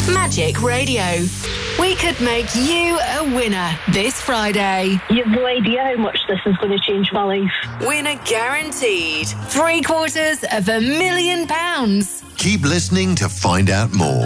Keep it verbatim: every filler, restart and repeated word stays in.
Magic Radio. We could make you a winner this Friday. You've no idea how much this is going to change my life. Winner guaranteed. Three quarters of a million pounds. Keep listening to find out more.